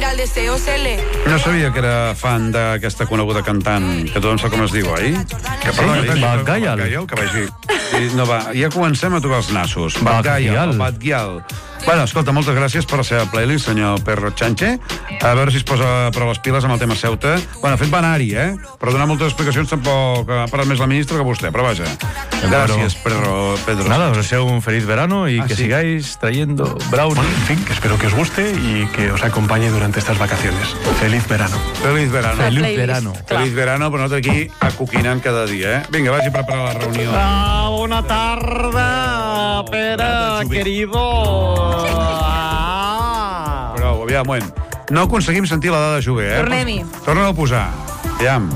al deseo se le... No sabia que era fan d'aquesta coneguda cantant, que tothom sap com es diu, oi? Que Batgaial. Que vagi. No, va, ja comencem a tocar els nassos. Batgaial. Batgaial. Bueno, escolta, moltes gràcies per la seva playlist, senyor Perro Chanche. A veure si es posa per les piles amb el tema Ceuta. Bueno, de fet va anar-hi, Per donar moltes explicacions tampoc ha parlat més la ministra que vostè, però vaja. Gràcies, Pedro. Nada, os deseo un feliz verano y que sigáis trayendo brownies. Bueno, en fin, que espero que os guste y que os acompañe durante estas vacaciones. Feliz verano. Feliz verano. Feliz verano. Feliz verano, però nosaltres aquí acoquinant cada dia, Vinga, vagi a preparar la reunió. Bona tarda, Pere, querido. Prou, aviam, moment. No aconseguim sentir la dada Jové, Tornem-hi. Torna-ho a posar. Aviam.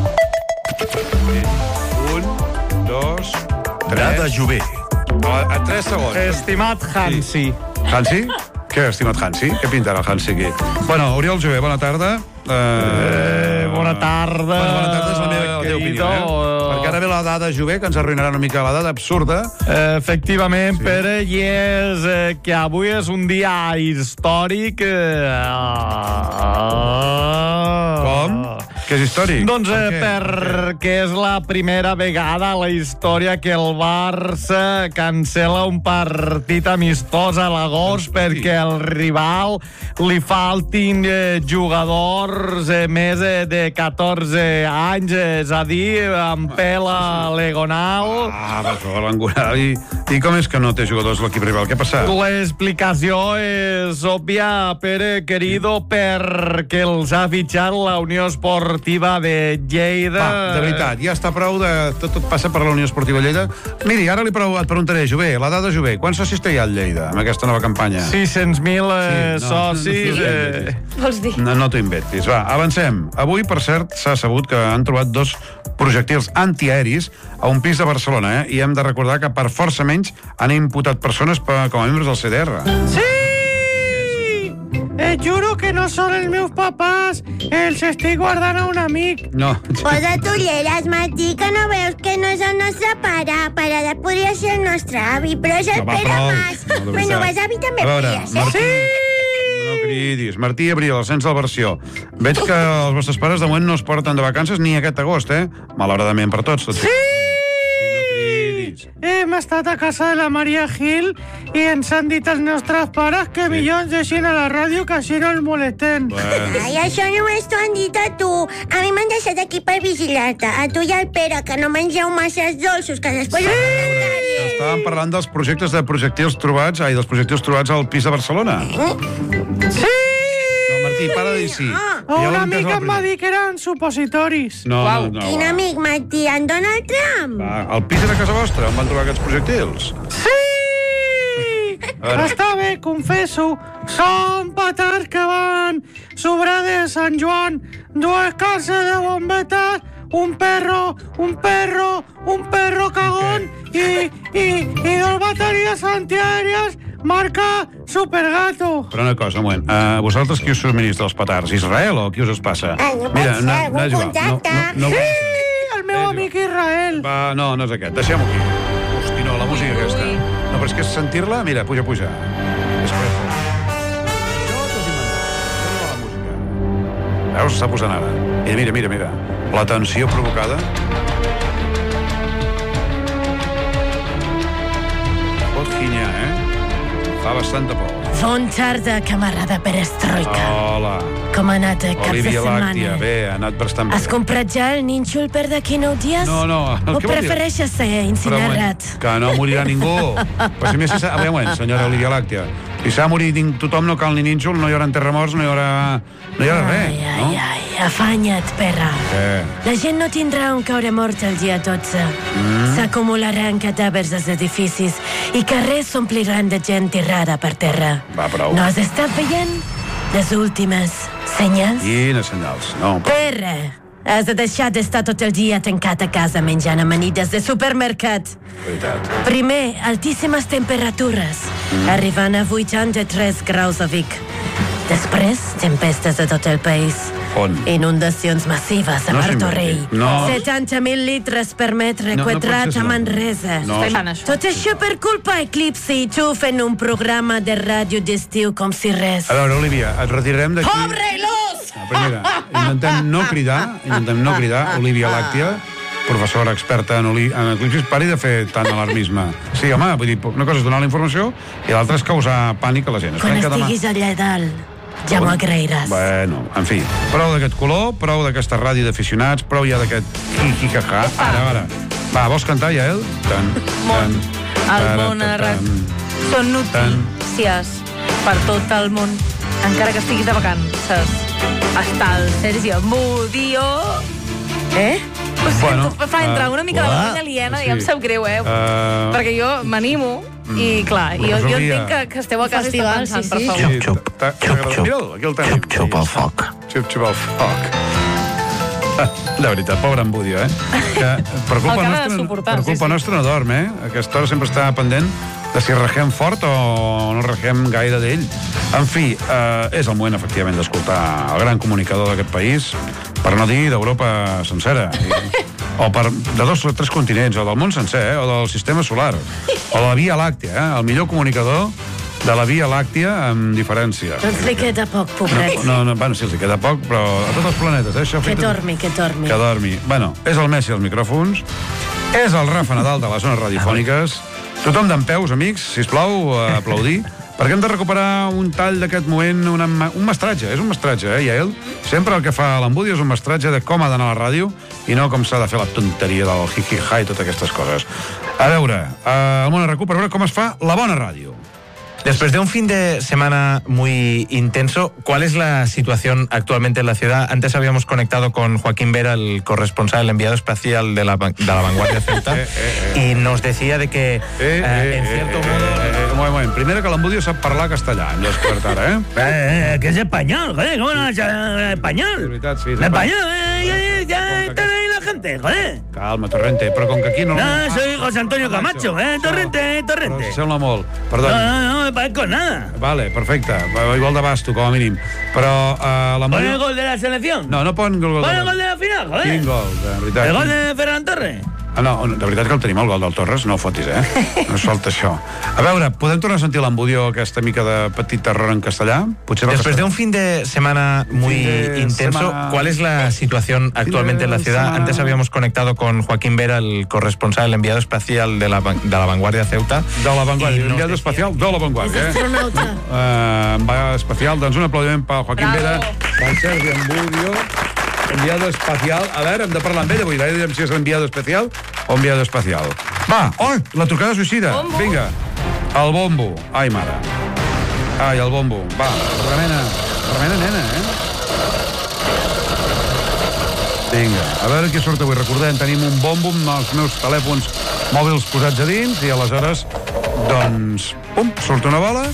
1, 2, 3... Dada Jové. A 3 segons. Estimat Hansi. Hansi? Què, estimat Hansi? Què pinta el Hansi aquí? Bueno, Oriol Jové, bona tarda. Bona tarda. Bona tarda és la meva opinió, Perquè ara ve la dada Jové, que ens arruïnarà una mica la dada absurda. Efectivament, Pere, i és que avui és un dia històric. Com? Que és històric? Doncs perquè és la primera vegada a la història que el Barça cancela un partit amistós a l'agost perquè el rival li faltin jugadors més de 14 anys, és a dir, amb pèl a legonal. I com és que no té jugadors l'equip rival? Què ha passat? L'explicació és òbvia, Pere, querido, perquè els ha fitxat la Unió Esportiva de Lleida. Va, de veritat, ja està prou de... Tot passa per la Unió Esportiva de Lleida. Miri, ara et preguntaré, Jové, la dada Jové, quants socis té ja el Lleida amb aquesta nova campanya? 600.000 socis. Vols dir? No t'ho inventis. Va, avancem. Avui, per cert, s'ha sabut que han trobat 2 projectils antiaeris a un pis de Barcelona, i hem de recordar que per força menys han imputat persones com a membres del CDR. Sí! Juro que no són els meus papàs. Els estic guardant a un amic. No. Posa't ulleres, Martí, que no veus que no és el nostre pare. Pare podria ser el nostre avi, però és el Pere Mas. Bueno, besavi també podria ser. Sí! No cridis. Martí Abril, el Cens del Versió. Veig que els vostres pares de moment no es porten de vacances ni aquest agost, Malauradament per tots. Sí! Hem estat a casa de la Maria Gil i ens han dit els nostres pares que millor ens deixin a la ràdio que així no els molestem. Ai, això només t'ho han dit a tu. A mi m'han deixat aquí per vigilar-te. A tu i al Pere, que no mengeu massa dolços, que després... Estàvem parlant dels projectes de projectils trobats, dels projectils trobats al pis de Barcelona. Sí! No, Martí, para de dir sí. Un amic em va dir que eren supositoris. No. Quin amic, Martí? En Donald Trump? Va, al pis de casa vostra, on van trobar aquests projectils? Sí! Està bé, confesso. Són petards que van sobrar de Sant Joan. 2 cases de bombetes, un perro cagón i 2 bateries antiaèries marca Supergato. Però una cosa, un moment. Vosaltres qui us subministra els petards? Israel o qui us passa? No pot ser, algun contacte. Sí, el meu amic Israel. Va, no és aquest. Deixem-ho aquí. Hosti, no, la música aquesta. No, però és que sentir-la... Mira, puja. Espresso. Això t'ho has inventat. La música. Veus? S'està posant ara. Mira. La tensió provocada. Pot quinyar, Fa bastant de por. Bona tarda, camarada Perestroika. Hola. Com ha anat el cap de Olivia setmana? Làctia, bé, ha anat bastant bé. Has comprat ja el nínxol per d'aquí 9 dies? No. O prefereixes ser incinerat? Que no morirà ningú. Però si més a veure, senyora Olivia Làctia, si s'ha morit tothom, no cal ni nínxol, no hi haurà terremots, no hi haurà res, no? Ai, afanya't, perra. Què? La gent no tindrà on caure mort el dia 12. S'acumularan cadàvers als edificis i carrers s'ompliran de gent tirada per terra. Va, prou. No has estat veient les últimes senyals? Quines senyals? No. Perra, has de deixar d'estar tot el dia tancat a casa menjant amanides de supermercat. Veritat. Primer, altíssimes temperatures, arribant a 83 graus a Vic. Després, tempestes a tot el país. On? Inundacions massives a No Martorell. s'inventi. No. 70.000 litres per metre No, no quadrat pot ser a això. Manresa. No. Tot això per culpa Eclipse i tu fent un programa de ràdio d'estiu com si res. A veure, Olivia, et retirarem d'aquí... Obre-los! Primera, intentem no cridar, Olivia Làctia, professora experta en eclipsis, pari de fer tant alarmisme. Sí, home, vull dir, una cosa és donar la informació i l'altra és causar pànic a la gent. Quan estiguis allà dalt, ja m'ho agrairàs. Bueno, en fi, prou d'aquest color, prou d'aquesta ràdio d'aficionats, prou ja d'aquest hi-hi-ha-ha. Ara. Va, vols cantar, Yael? El món són notícies per tot el món, encara que estiguis de vacances. Està el Sergi Amudio. Bueno, fa entrar una mica de vergonya aliena i em sap greu, perquè jo m'animo i, clar, jo entenc que esteu a casa i esteu pensant, per favor. Xup, mira'l, aquí el tenim. Xup al foc. Xup al foc. De veritat, pobre en Budio, que per culpa nostra no dorm, A aquesta hora sempre està pendent de si regem fort o no regem gaire d'ell. En fi, és el moment, efectivament, d'escoltar el gran comunicador d'aquest país, per no dir d'Europa sencera, o de 2 o 3 continents, o del món sencer, o del sistema solar, o de la Via Làctia, el millor comunicador de la Via Làctia, amb diferència. Doncs li queda poc, pobret. Bueno, sí, li queda poc, però a tots els planetes, això... Que dormi. Que dormi. Bueno, és el Messi als micròfons, és el Rafa Nadal de les zones radiofòniques. Tothom d'en peus, amics, sisplau, aplaudir, perquè hem de recuperar un tall d'aquest moment, un mestratge, és un mestratge, Yael? Sempre el que fa l'Embudio és un mestratge de com ha d'anar a la ràdio i no com s'ha de fer la tonteria del hi-hi-ha i totes aquestes coses. A veure, el món RQ, per veure com es fa la bona ràdio. Después de un fin de semana muy intenso, ¿cuál es la situación actualmente en la ciudad? Antes habíamos conectado con Joaquín Vera, el corresponsal, el enviado espacial de la Vanguardia Ceuta, y nos decía de que, en cierto modo... Un moment. Primer que l'Embudio sap parlar castellà, hem descobert ara, que es español, joder, ¿cómo no es español? De veritat, sí. Español, ya está ahí la gente, joder. Calma, Torrente, però com que aquí no... No, soy José Antonio Camacho, Torrente. Però sembla molt, perdó. No me parezco nada. Vale, perfecte, igual de basto, com a mínim. Però l'Embudio... ¿Pon el gol de la selección? No pon el gol de la... ¿Pon el gol de la final, joder? Quin gol, de veritat. ¿El gol de Ferran Torres? No, de veritat que el tenim, el gol del Torres, no fotis, No solta això. A veure, podem tornar a sentir l'Embudio, aquesta mica de petit terror en castellà? Después de un fin de semana muy intenso, ¿cuál es la situación actualmente en la ciudad? Antes habíamos conectado con Joaquín Vera, el corresponsal, el enviado espacial de la Vanguardia Ceuta. De la Vanguardia, enviado espacial de la Vanguardia. És astronauta. Enviado espacial, doncs un aplaudiment per Joaquín Vera, per Sergi Embudio, enviado espacial. A veure, hem de parlar amb ell avui, diguem si és enviado especial o enviado espacial. Va, la trucada suïcida. Vinga, el bombo. Ai, mare. Ai, el bombo. Va, remena, nena, Vinga, a veure qui surt avui. Recordem, tenim un bombo amb els meus telèfons mòbils posats a dins i aleshores, doncs, surt una bola.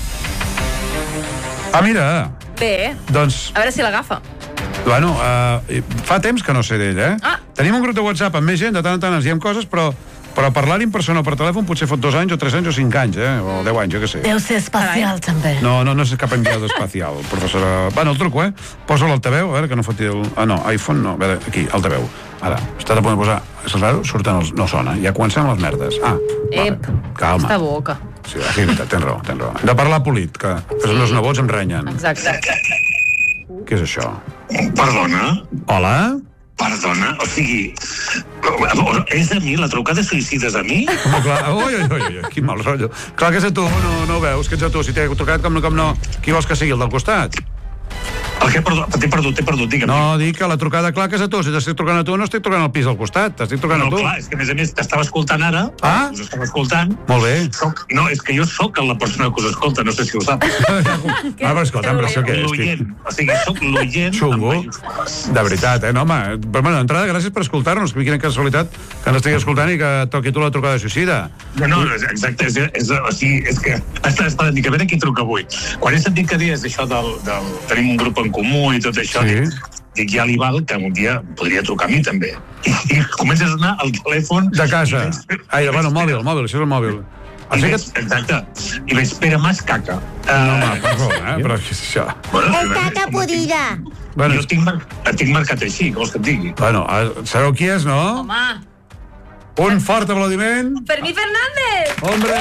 Mira. Bé, Doncs, a veure si l'agafa. bueno, fa temps que no sé d'ell, Tenim un grup de WhatsApp amb més gent, de tant en tant ens diem coses, però parlar-hi en persona o per telèfon potser fot 2 anys o 3 anys o 5 anys, o 10 anys, jo què sé. Deu ser espacial, també. No és cap enviado espacial, professora. Bueno, el truco, Posa-lo al altaveu, a veure que no foti el... no, iPhone no, a veure, aquí, altaveu. Ara, està a punt de posar... És raro, surten els... No sona, ja comencem les merdes. Vale. Calma. Està boca. Sí, veritat, tens raó. Hem de parlar polit, que els meus nebots em renyen. Exacte. Què és això? Perdona? Hola? Perdona? O sigui, és a mi? La trucada suïcida és a mi? Home, clar, oi, quin mal rotllo. Clar que és a tu, no ho veus, que ets a tu. Si t'he trucat com no, qui vols que sigui, el del costat? El què? T'he perdut, digue'm. No, dic que la trucada, clar que és a tu. Si t'estic trucant a tu, no estic trucant al pis al costat, t'estic trucant a tu. No, clar, és que a més t'estava escoltant ara. Us estava escoltant. Molt bé. No, és que jo sóc la persona que us escolta, no sé si ho sap. Però escolta'm, però això què és? L'oient, o sigui, sóc l'oient. Xungo. De veritat, no, home. Però, bueno, d'entrada, gràcies per escoltar-nos. Quina casualitat que ens estigui escoltant i que toqui tu la trucada suïcida. No, exacte, és que està a dir que a veure qui truca avui. Quan he sentit que deies això del tenim un grup en comú i tot això, dic ja li val que un dia podria trucar a mi també. I comences a anar al telèfon... De casa. Bueno, mòbil, això és el mòbil. Exacte. I veig Pere Mas Caca. No, home, per favor, però què és això? És caca podrida. Bueno, jo et tinc marcat així, que vols que et digui? Bueno, sabeu qui és, no? Home, Un fort aplaudiment. Fermí Fernández! Hombre!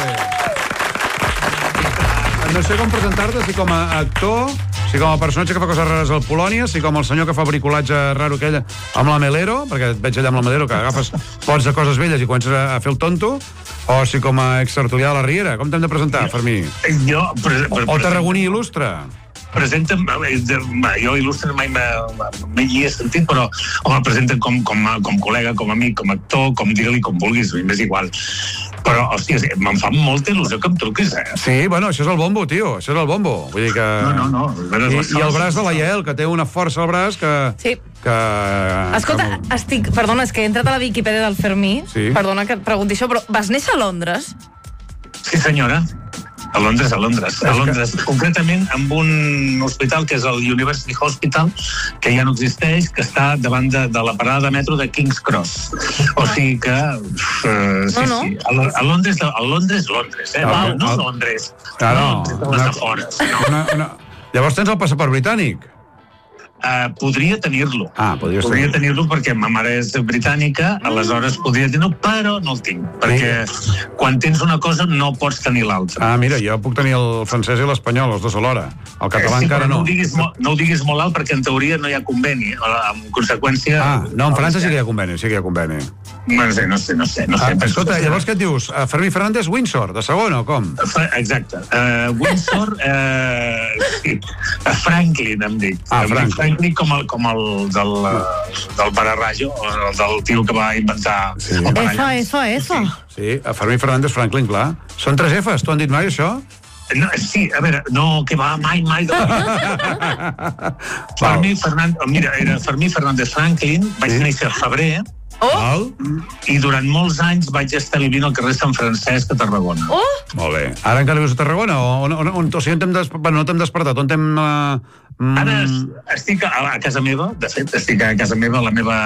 No sé com presentar-te, si com a actor, si com a personatge que fa coses rares al Polònia, si com el senyor que fa bricolatge raro aquell amb la Melero, perquè et veig allà amb la Melero, que agafes pots de coses velles i comences a fer el tonto, o si com a extertulià de la Riera. Com t'hem de presentar, Fermí? O tarragoní il·lustre. Presenten, jo il·lustre mai hi he sentit, però home, presenten com col·lega, com amic, com actor, com digue-li com vulguis, m'és igual. Però, hòstia, me'n fa molta il·lusió que em truquis, Sí, bueno, això és el bombo, tio, això és el bombo. Vull dir que... No. I el braç de la Yael, que té una força al braç que... Sí. Escolta, perdona, és que he entrat a la Viquipèdia del Fermí, perdona que et pregunti això, però vas néixer a Londres? Sí, senyora. A Londres. Concretament amb un hospital que és el University Hospital, que ja no existeix, que està davant de la parada de metro de King's Cross. O sigui que... Sí. A Londres, no Londres, no Londres. Claro. Les afores. Llavors tens el passaport britànic? Podria tenir-lo. Podria tenir-lo perquè ma mare és britànica, aleshores podria tenir-lo, però no el tinc. Perquè quan tens una cosa no pots tenir l'altra. Mira, jo puc tenir el francès i l'espanyol, els dos alhora. El català encara no. No ho diguis molt alt perquè en teoria no hi ha conveni. En conseqüència... No, en França sí que hi ha conveni, No sé. Escolta, llavors què et dius? Fermí Fernández, Windsor, de segon o com? Exacte. Windsor, Franklin em dic. Franklin com el del Pararrayo, el del tio que va inventar el Eso. Sí, Fermí Fernández, Franklin, clar. Són 3 Fs, t'ho han dit mai, això? No, sí, a veure, no, que va, mai. Fermí Fernández Franklin, vaig néixer a febrer, i durant molts anys vaig estar vivint al carrer Sant Francesc a Tarragona. Molt bé. Ara encara vius a Tarragona? O sigui, no t'hem despertat? On t'hem... Ara estic a casa meva, de fet, la meva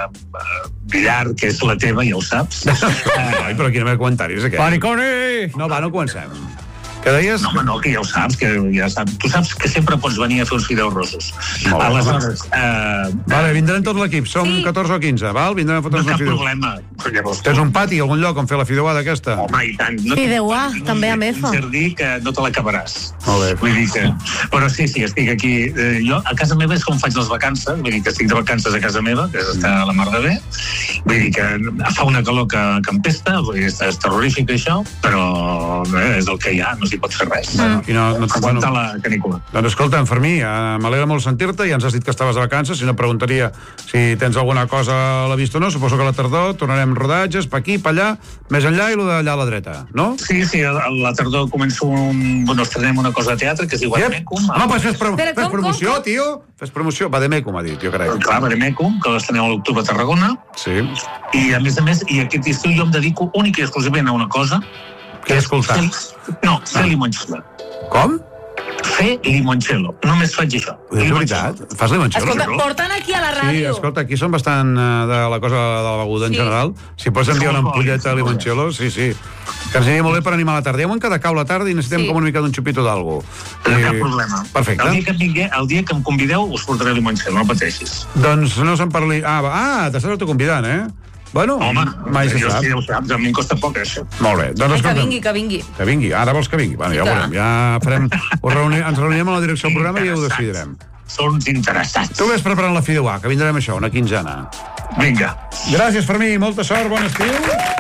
billar, que és la teva, ja ho saps. Però quina meva comentaris, aquest? Mariconi! No, no comencem. Què deies? No, home, no, que ja ho saps, Tu saps que sempre pots venir a fer uns fideus rossos. Aleshores... Vale, vindrem tot l'equip. Som 14 o 15, val? Vindrem a fotre'ns uns fideus. No cap problema. Tens un pati a algun lloc on fer la fideuada aquesta? Home, i tant. Fideuà, també a Mefa. Vull dir que no te l'acabaràs. Molt bé. Vull dir que... Però sí, estic aquí. Jo a casa meva és com faig les vacances, vull dir que estic de vacances a casa meva, que està a la mar de bé. Vull dir que fa una calor que empesta, vull dir, és terrorífic això, però és el que hi ha, no s'hi pot fer res. Aguanta la canícula. Doncs escolta, Fermí, m'alegra molt sentir-te, ja ens has dit que estaves de vacances, si no preguntaria si tens alguna cosa a la vista o no, suposo que a la tardor tornarem rodatges, pa aquí, pa allà, més enllà i lo d'allà a la dreta, no? Sí, a la tardor començo estrenem una cosa de teatre que es diu Vademecum. Home, pues fes promoció, tio! Fes promoció, Vademecum, ha dit, jo crec. Clar, Vademecum, que l'estrenem a l'octubre a Tarragona. Sí. I a més, i aquest estiu jo em dedico únic i exclusivament a una cosa. Què escoltar? No, fer limoncello. Com? Fer limoncello. Només faig això. És veritat? Fas limoncello? Escolta, porten aquí a la ràdio. Sí, escolta, aquí són bastant de la cosa de la beguda en general. Si pots enviar una ampolleta de limoncello, sí. Que ens aniria molt bé per animar la tarda. Diuen que decau la tarda i necessitem com una mica d'un xupito d'algú. Cap problema. Perfecte. El dia que em convideu us portaré limoncello, no pateixis. Doncs no se'n parli... t'estàs autoconvidant, Bueno, home, mai se sap. Jo sí, ho saps, a mi em costa poc, això. Molt bé. Doncs que vingui. Que vingui. Ara vols que vingui? Bueno, ja ho veurem. Ja farem... Ens reunirem a la direcció del programa i ja ho decidirem. Són interessats. Tu ves preparant la fideuà, que vindrem això, una quinzena. Vinga. Gràcies, Fermí. Molta sort, bon estiu.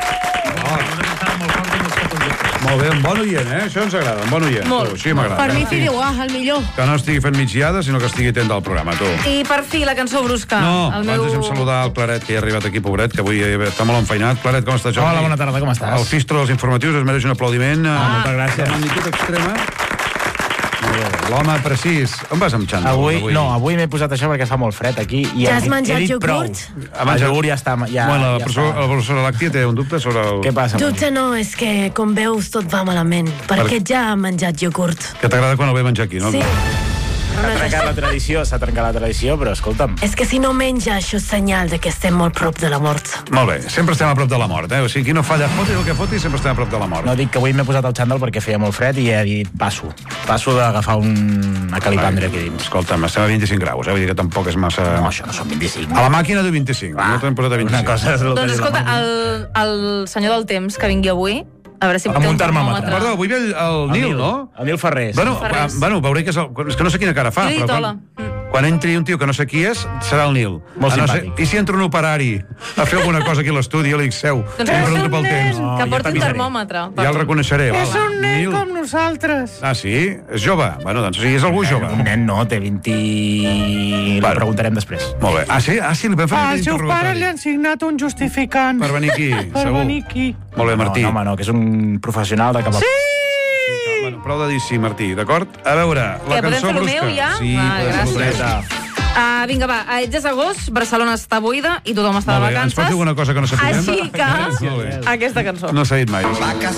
Molt bé, un bon oient, Això ens agrada, un bon oient. Molt. Sí, m'agrada. Per mi fideuà, el millor. Que no estigui fent migdiada, sinó que estigui atent al programa, tu. I per fi, la cançó brusca. No, abans deixem saludar el Claret, que ja ha arribat aquí, pobret, que avui està molt enfeinat. Claret, com estàs, Jordi? Hola, bona tarda, com estàs? El fistro dels informatius es mereix un aplaudiment. Moltes gràcies. De magnitud extrema. L'home precís. On vas amb xandall? Avui m'he posat això perquè fa molt fred aquí. Ja has menjat iogurt? El iogurt ja està. Bueno, la professora Làctia té un dubte sobre el... Què passa? Dubte no, és que, com veus, tot va malament. Perquè ja ha menjat iogurt. Que t'agrada quan el ve menjar aquí, no? Sí. S'ha trencat la tradició, però escolta'm. És que si no menja, això és senyal de que estem molt prop de la mort. Molt bé, sempre estem a prop de la mort, O sigui, qui no falla foti el que foti, sempre estem a prop de la mort. No dic que avui m'he posat el xandall perquè feia molt fred i he dit passo d'agafar una calipandra aquí dins. Escolta'm, estem a 25 graus, vull dir que tampoc és massa... No, això no són 25. A la màquina de 25, no t'hem posat a 25. Una cosa és doncs escolta, el senyor del temps que vingui avui, a veure si amb un termòmetre. Perdó, avui ve el Nil, no? El Nil Ferrés. Bueno, veuré que és que no sé quina cara fa, però quan entri un tio que no sé qui és, serà el Nil. Molt simpàtic. I si entra un operari a fer alguna cosa aquí a l'estudi, jo li dic, seu, doncs que porti un termòmetre. Ja el reconeixeré. És un nen com nosaltres. Ah, sí? És jove? Bueno, doncs sí, és algú jove. Un nen no, té 20... Li preguntarem després. Molt bé. Ah, sí? Li vam fer als seus pares li han signat un justificant. Per venir aquí, per venir aquí. Molt bé, Martí. No, home, no, que és un professional de cap a... Sí! Bueno, prou de dir sí, Martí, d'acord? A veure, la cançó brusca. Podem fer el meu, ja? Sí, gràcies. Vinga, va, és d'agost, Barcelona està buida i tothom està de vacances. Ens pots dir alguna cosa que no sapiguem? Així que aquesta cançó. No s'ha dit mai.